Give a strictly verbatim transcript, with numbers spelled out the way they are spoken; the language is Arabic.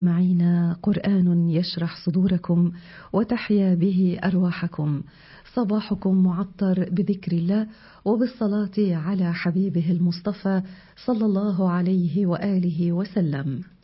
معنا قرآن يشرح صدوركم وتحيا به أرواحكم. صباحكم معطر بذكر الله وبالصلاة على حبيبه المصطفى صلى الله عليه وآله وسلم.